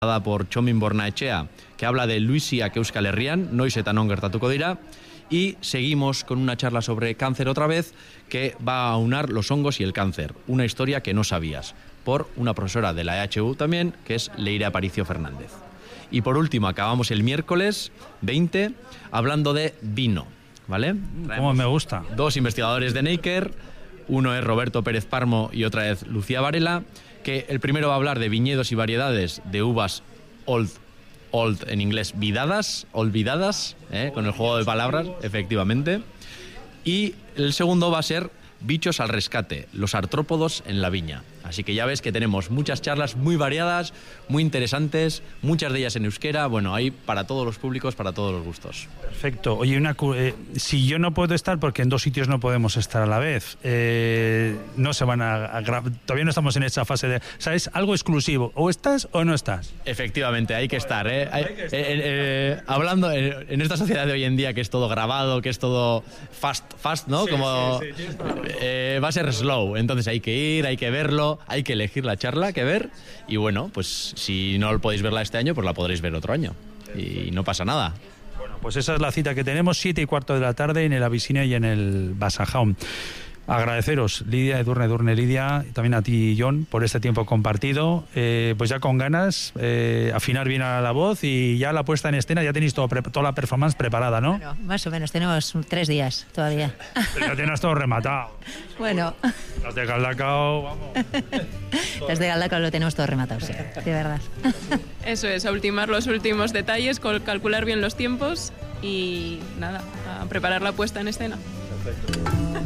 por Txomin Bornaetxea, que habla de Luisiak Euskal Herrian, noiz eta non gertatuko dira, y seguimos con una charla sobre cáncer otra vez, que va a aunar los hongos y el cáncer, una historia que no sabías, por una profesora de la EHU también, que es Leire Aparicio Fernández. Y por último, acabamos el miércoles 20 hablando de vino, ¿vale? Como me gusta. Dos investigadores de Neiker, uno es Roberto Pérez Parmo y otra es Lucía Varela, que el primero va a hablar de viñedos y variedades de uvas old en inglés, olvidadas, con el juego de palabras, efectivamente. Y el segundo va a ser bichos al rescate, los artrópodos en la viña. Así que ya ves que tenemos muchas charlas muy variadas, muy interesantes, muchas de ellas en euskera. Bueno, hay para todos los públicos, para todos los gustos. Perfecto. Oye, si yo no puedo estar, porque en dos sitios no podemos estar a la vez, no se van a grabar, todavía no estamos en esa fase de, ¿sabes? Algo exclusivo, o estás o no estás. Efectivamente, hay que estar, hablando en esta sociedad de hoy en día, que es todo grabado, que es todo fast, ¿no? Sí, como sí, va a ser slow, entonces hay que ir, hay que verlo, hay que elegir la charla, que ver, y bueno, pues si no podéis verla este año, pues la podréis ver otro año, y no pasa nada. Bueno, pues esa es la cita que tenemos, 7:15 de la tarde en el Abisinia y en el Basajaun. Agradeceros, Lidia, Edurne, Lidia, y también a ti, Jon, por este tiempo compartido. Pues ya con ganas, afinar bien a la voz y ya la puesta en escena, ya tenéis toda la performance preparada, ¿no? Bueno, más o menos, tenemos 3 días todavía. Pero ya tienes todo rematado. Bueno. Las de Galdacao, vamos. Las de Galdacao lo tenemos todo rematado, sí, de verdad. Eso es, a ultimar los últimos detalles, calcular bien los tiempos y nada, a preparar la puesta en escena. Perfecto.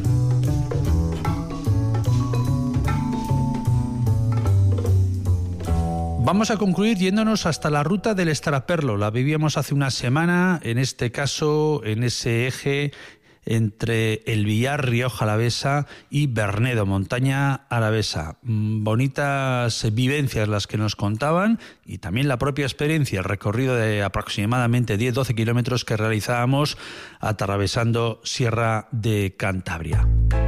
Vamos a concluir yéndonos hasta la ruta del Estraperlo. La vivíamos hace una semana, en este caso, en ese eje entre el Villar, Rioja Alavesa y Bernedo, montaña alavesa. Bonitas vivencias las que nos contaban y también la propia experiencia, el recorrido de aproximadamente 10-12 kilómetros que realizábamos atravesando Sierra de Cantabria.